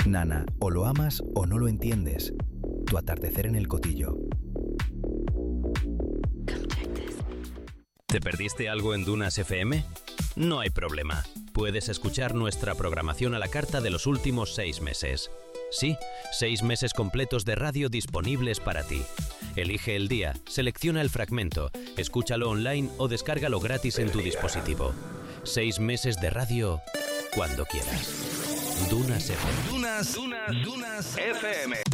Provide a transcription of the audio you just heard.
Nana, o lo amas o no lo entiendes. Tu atardecer en el Cotillo. ¿Te perdiste algo en Dunas FM? No hay problema. Puedes escuchar nuestra programación a la carta de los últimos 6 meses. Sí, 6 meses completos de radio disponibles para ti. Elige el día, selecciona el fragmento, escúchalo online o descárgalo gratis en tu dispositivo. 6 meses de radio cuando quieras. Dunas FM. Dunas FM.